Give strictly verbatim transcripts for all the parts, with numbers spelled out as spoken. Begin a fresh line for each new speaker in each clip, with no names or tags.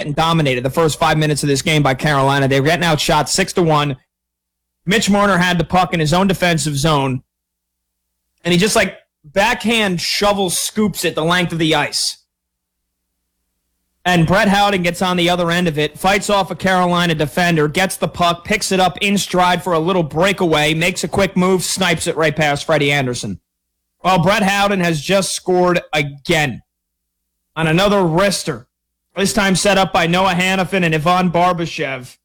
getting dominated the first five minutes of this game by Carolina. They were getting outshot six to one. Mitch Marner had the puck in his own defensive zone, and he just like backhand shovel scoops it the length of the ice. And Brett Howden gets on the other end of it, fights off a Carolina defender, gets the puck, picks it up in stride for a little breakaway, makes a quick move, snipes it right past Freddie Anderson. Well, Brett Howden has just scored again on another wrister, this time set up by Noah Hanifin and Ivan Barbashev.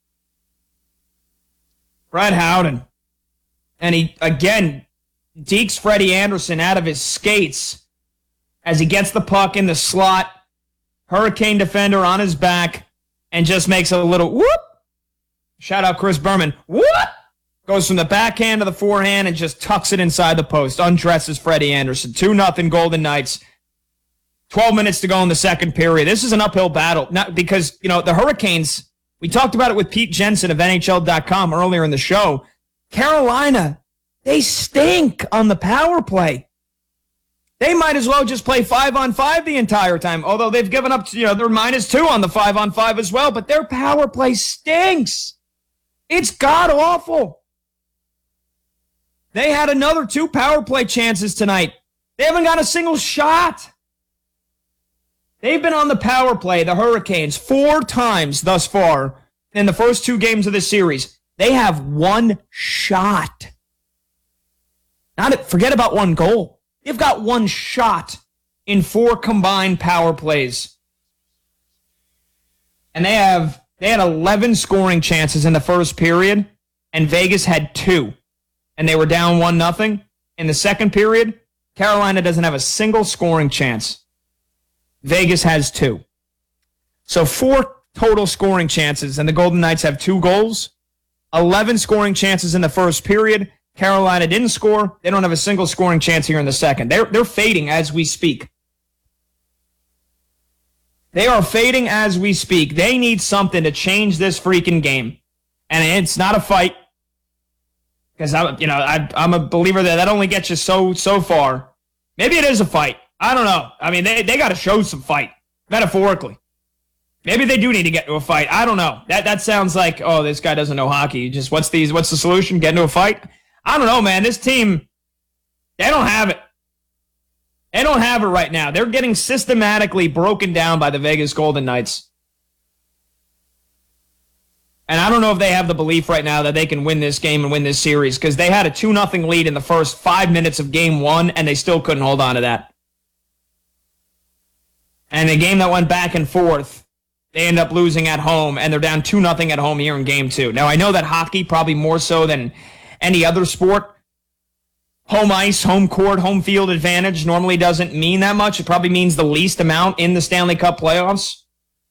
Brett Howden. And he, again, dekes Freddie Anderson out of his skates as he gets the puck in the slot. Hurricane defender on his back and just makes a little whoop. Shout out Chris Berman. Whoop! Goes from the backhand to the forehand and just tucks it inside the post. Undresses Freddie Anderson. two nothing Golden Knights. twelve minutes to go in the second period. This is an uphill battle. Not because, you know, the Hurricanes, we talked about it with Pete Jensen of N H L dot com earlier in the show. Carolina, they stink on the power play. They might as well just play five on five the entire time, although they've given up, to, you know, they're minus two on the five on five as well, but their power play stinks. It's god-awful. They had another two power play chances tonight. They haven't got a single shot. They've been on the power play, the Hurricanes, four times thus far in the first two games of the series. They have one shot. Not forget about one goal. They've got one shot in four combined power plays. And they have they had eleven scoring chances in the first period, and Vegas had two. And they were down one nothing. In the second period, Carolina doesn't have a single scoring chance. Vegas has two. So four total scoring chances, and the Golden Knights have two goals. eleven scoring chances in the first period. Carolina didn't score. They don't have a single scoring chance here in the second. They're, they're fading as we speak. They are fading as we speak. They need something to change this freaking game. And it's not a fight. Because I'm, you know, I, I'm a believer that that only gets you so so far. Maybe it is a fight. I don't know. I mean, they, they got to show some fight, metaphorically. Maybe they do need to get to a fight. I don't know. That that sounds like, oh, this guy doesn't know hockey. Just what's these? What's the solution? Get into a fight? I don't know, man. This team, they don't have it. They don't have it right now. They're getting systematically broken down by the Vegas Golden Knights. And I don't know if they have the belief right now that they can win this game and win this series, because they had a two nothing lead in the first five minutes of game one, and they still couldn't hold on to that. And a game that went back and forth, they end up losing at home, and they're down two nothing at home here in game two. Now, I know that hockey, probably more so than any other sport, home ice, home court, home field advantage normally doesn't mean that much. It probably means the least amount in the Stanley Cup playoffs.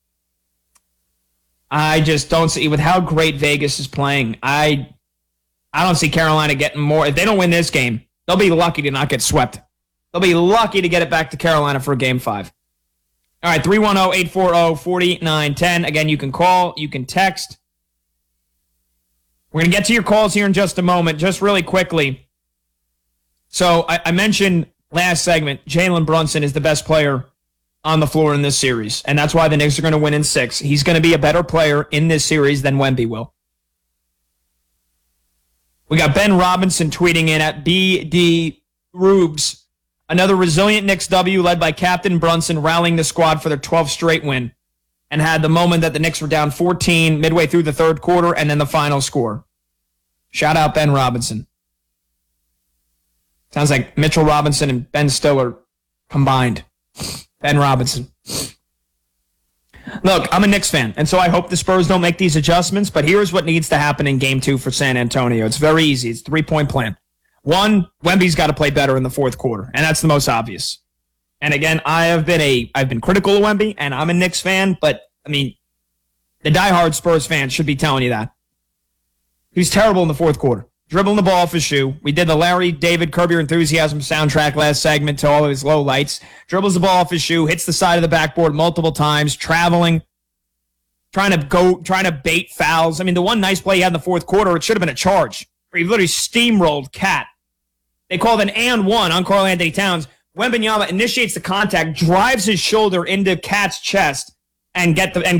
I just don't see, with how great Vegas is playing, I I don't see Carolina getting more. If they don't win this game, they'll be lucky to not get swept. They'll be lucky to get it back to Carolina for game five. All right, three one zero, eight four zero, four nine one zero. Again, you can call, you can text. We're going to get to your calls here in just a moment. Just really quickly. So I, I mentioned last segment, Jalen Brunson is the best player on the floor in this series, and that's why the Knicks are going to win in six. He's going to be a better player in this series than Wemby will. We got Ben Robinson tweeting in at B D Rubes. Another resilient Knicks W led by Captain Brunson rallying the squad for their twelfth straight win, and had the moment that the Knicks were down fourteen midway through the third quarter and then the final score. Shout out Ben Robinson. Sounds like Mitchell Robinson and Ben Stiller combined. Ben Robinson. Look, I'm a Knicks fan, and so I hope the Spurs don't make these adjustments, but here's what needs to happen in game two for San Antonio. It's very easy. It's a three-point plan. One, Wemby's got to play better in the fourth quarter, and that's the most obvious. And again, I have been a I've been critical of Wemby, and I'm a Knicks fan, but I mean, the diehard Spurs fans should be telling you that. He's terrible in the fourth quarter. Dribbling the ball off his shoe. We did the Larry David Curb Your Enthusiasm soundtrack last segment to all of his low lights. Dribbles the ball off his shoe, hits the side of the backboard multiple times, traveling, trying to go, trying to bait fouls. I mean, the one nice play he had in the fourth quarter, it should have been a charge, where he literally steamrolled Cat. They called an and one on Karl Anthony Towns. Wembanyama initiates the contact, drives his shoulder into Cat's chest, and get the and